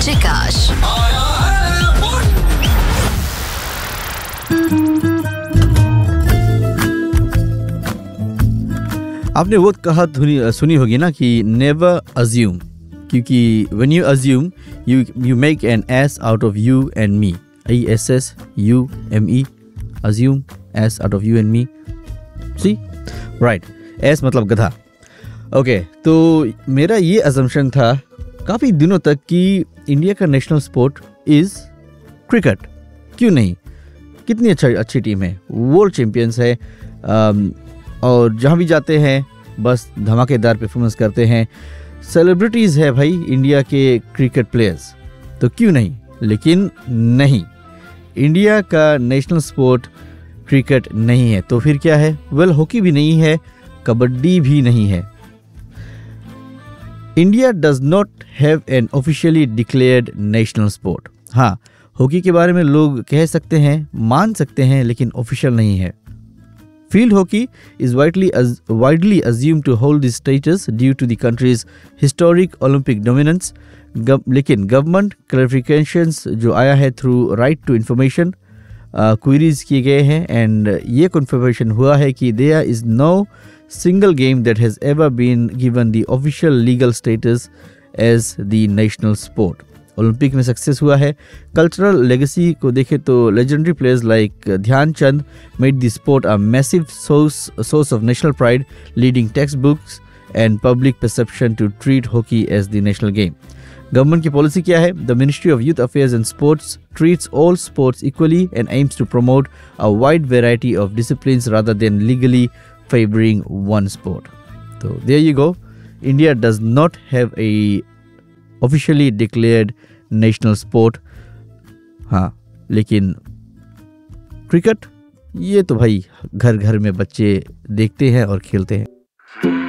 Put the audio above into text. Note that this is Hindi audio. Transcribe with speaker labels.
Speaker 1: Chikash.
Speaker 2: आपने वो कहा सुनी होगी ना कि नेवर अज्यूम, क्योंकि when you assume you make an S out of you and me. ASSUME, assume, S out of you and me. C right, S मतलब गधा. ओके, तो मेरा ये अजम्पशन था काफ़ी दिनों तक कि इंडिया का नेशनल स्पोर्ट इज़ क्रिकेट. क्यों नहीं, कितनी अच्छी टीम है, वर्ल्ड चैम्पियंस है, और जहाँ भी जाते हैं बस धमाकेदार परफॉर्मेंस करते हैं. सेलिब्रिटीज़ है भाई इंडिया के क्रिकेट प्लेयर्स, तो क्यों नहीं. लेकिन नहीं, इंडिया का नेशनल स्पोर्ट क्रिकेट नहीं है. तो फिर क्या है? वेल, हॉकी भी नहीं है, कबड्डी भी नहीं है. India does not have an officially declared national sport. हाँ, हॉकी के बारे में लोग कह सकते हैं, मान सकते हैं, लेकिन ऑफिशियल नहीं है. Field hockey is widely assumed to hold this status due to the country's historic Olympic dominance. लेकिन गवर्नमेंट क्लैरिफिकेशंस जो आया है through right to information, queries किए गए हैं, एंड ये कन्फर्मेशन हुआ है कि there is no single game that has ever been given the official legal status as the national sport. Olympic में सक्सेस हुआ है. कल्चरल लेगेसी को देखें तो legendary players like Dhyanchand made the sport a massive source of national pride, leading text books and public perception to treat hockey as the national game. Government की पॉलिसी क्या है? The ministry of youth affairs and sports treats all sports equally and aims to promote a wide variety of disciplines rather than legally favouring one sport. तो there you go, India does not have a officially declared national sport. हाँ, लेकिन क्रिकेट ये तो भाई घर घर में बच्चे देखते हैं और खेलते हैं.